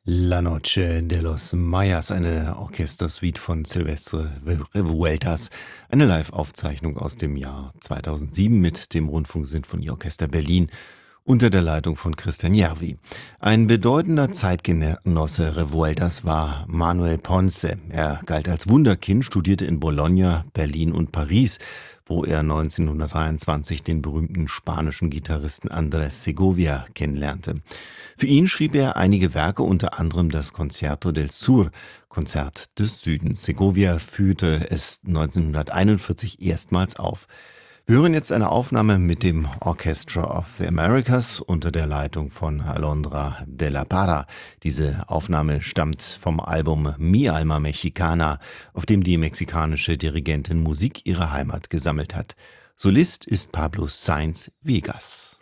La Noche de los Mayas, eine Orchestersuite von Silvestre Revueltas, eine Live-Aufzeichnung aus dem Jahr 2007 mit dem Rundfunksinfonieorchester Berlin unter der Leitung von Christian Järvi. Ein bedeutender Zeitgenosse Revueltas war Manuel Ponce. Er galt als Wunderkind, studierte in Bologna, Berlin und Paris, wo er 1923 den berühmten spanischen Gitarristen Andrés Segovia kennenlernte. Für ihn schrieb er einige Werke, unter anderem das Concierto del Sur, Konzert des Südens. Segovia führte es 1941 erstmals auf. Wir hören jetzt eine Aufnahme mit dem Orchestra of the Americas unter der Leitung von Alondra de la Parra. Diese Aufnahme stammt vom Album Mi Alma Mexicana, auf dem die mexikanische Dirigentin Musik ihrer Heimat gesammelt hat. Solist ist Pablo Sáenz Vegas.